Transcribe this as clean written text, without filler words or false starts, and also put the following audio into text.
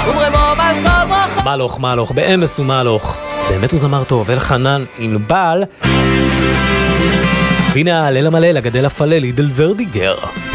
מלוך, באמס הוא מלוך. באמת הוא זמר טוב, אלחנן ענבל. והנה ההלל המלא לגדל הפלל, לידל ורדיגר.